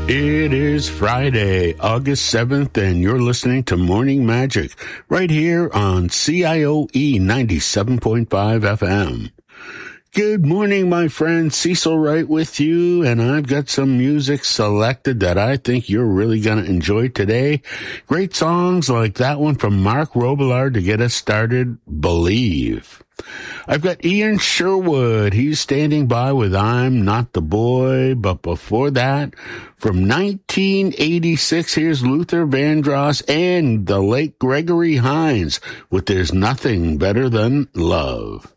It is Friday, August 7th, and you're listening to Morning Magic right here on CIOE 97.5 FM. Good morning, my friend. Cecil Wright with you, and I've got some music selected that I think you're really going to enjoy today. Great songs like that one from Mark Robillard to get us started, Believe. I've got Ian Sherwood. He's standing by with I'm Not the Boy. But before that, from 1986, here's Luther Vandross and the late Gregory Hines with There's Nothing Better Than Love.